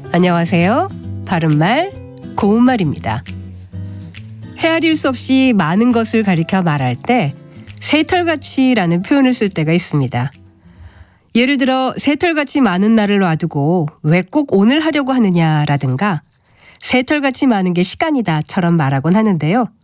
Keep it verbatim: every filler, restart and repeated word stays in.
안녕하세요. 바른말, 고운말입니다. 헤아릴 수 없이 많은 것을 가리켜 말할 때 새털같이라는 표현을 쓸 때가 있습니다. 예를 들어 새털같이 많은 날을 놔두고 왜 꼭 오늘 하려고 하느냐라든가 새털같이 많은 게 시간이다처럼 말하곤 하는데요.